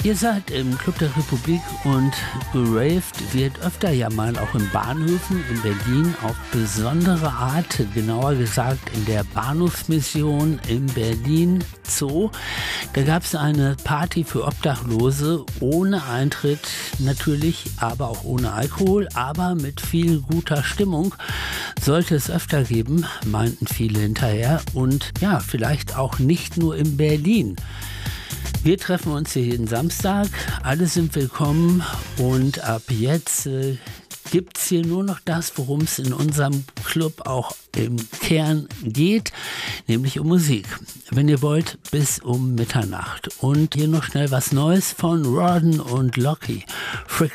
Ihr seid im Club der Republik und geraved wird öfter ja mal auch in Bahnhöfen in Berlin auf besondere Art, genauer gesagt in der Bahnhofsmission im Berlin Zoo. Da gab es eine Party für Obdachlose ohne Eintritt natürlich, aber auch ohne Alkohol, aber mit viel guter Stimmung. Sollte es öfter geben, meinten viele hinterher, und ja, vielleicht auch nicht nur in Berlin. Wir treffen uns hier jeden Samstag, alle sind willkommen und ab jetzt gibt's hier nur noch das, worum es in unserem Club auch im Kern geht, nämlich um Musik. Wenn ihr wollt, bis um Mitternacht. Und hier noch schnell was Neues von Rawdon und Lockie.